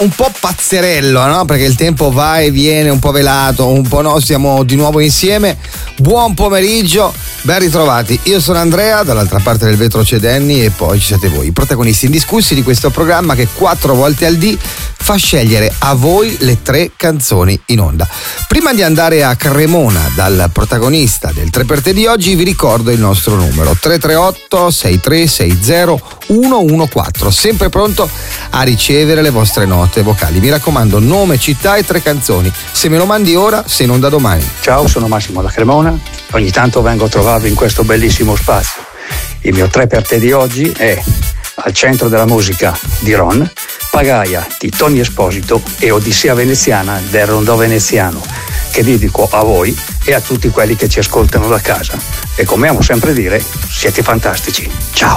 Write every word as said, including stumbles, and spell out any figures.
un po' pazzerello, no? Perché il tempo va e viene, un po' velato, un po' no, siamo di nuovo insieme. Buon pomeriggio, ben ritrovati. Io sono Andrea, dall'altra parte del vetro c'è Danny e poi ci siete voi, i protagonisti indiscussi di questo programma che quattro volte al dì fa scegliere a voi le tre canzoni in onda. Prima di andare a Cremona dal protagonista del tre per te di oggi, vi ricordo il nostro numero tre tre otto sei tre sei zero uno uno quattro, sempre pronto a ricevere le vostre note vocali. Mi raccomando, nome, città e tre canzoni. Se me lo mandi ora, sei in onda domani. Ciao, sono Massimo da Cremona. Ogni tanto vengo a trovarvi in questo bellissimo spazio. Il mio tre per te di oggi è Al centro della musica di Ron, Pagaia di Tony Esposito e Odissea veneziana del Rondò veneziano, che dedico a voi e a tutti quelli che ci ascoltano da casa. E come amo sempre dire, siete fantastici. Ciao!